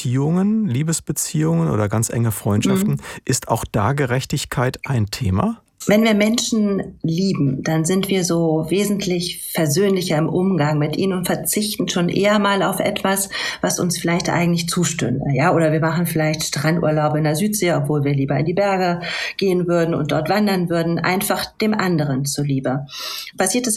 Beziehungen, Liebesbeziehungen oder ganz enge Freundschaften, ist auch da Gerechtigkeit ein Thema? Wenn wir Menschen lieben, dann sind wir so wesentlich versöhnlicher im Umgang mit ihnen und verzichten schon eher mal auf etwas, was uns vielleicht eigentlich zustünde. Ja, oder wir machen vielleicht Strandurlaub in der Südsee, obwohl wir lieber in die Berge gehen würden und dort wandern würden, einfach dem anderen zuliebe. Passiert es